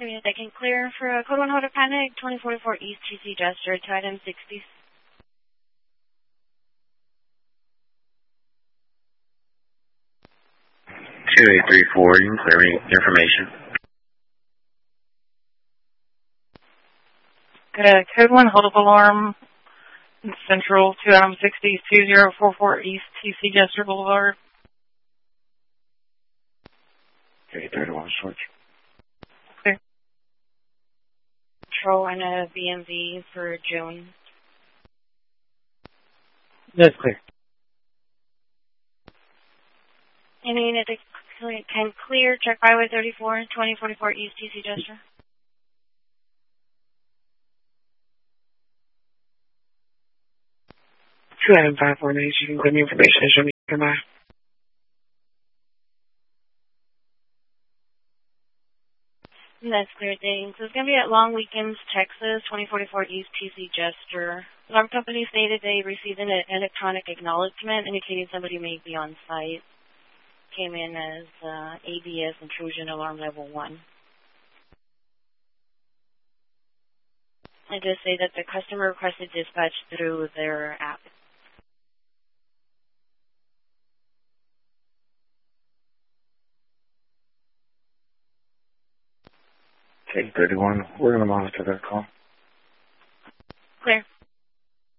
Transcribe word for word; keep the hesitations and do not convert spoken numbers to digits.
Maybe they can clear for a code one Hotel Panic, twenty forty-four East T C Jester to item sixty. two eight three four, you can clear me information. Got a code one hold up alarm in Central to item sixty, two zero four four East T C Jester Boulevard. Okay, thirty-one switch. Clear. Control and a V M V for June. That's clear. Any unit that can clear, check Byway thirty-four, twenty forty-four East T C Jester. Two item five four nine, you can clear me information and show me your mind. That's clear thing. So it's going to be at Long Weekends, Texas, twenty forty-four East T C Jester. Alarm company stated they received an electronic acknowledgement indicating somebody may be on site. Came in as uh, A B S intrusion alarm level one. I just say that the customer requested dispatch through their app. Okay, thirty-one, we're going to monitor that call. Clear.